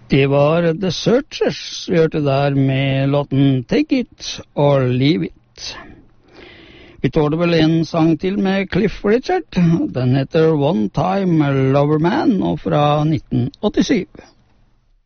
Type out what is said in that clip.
Det var The Searchers vi hørte der med låten Take It or Leave It. Vi tåler vel en sang til med Cliff Richard. Den heter One Time Lover Man og fra 1987.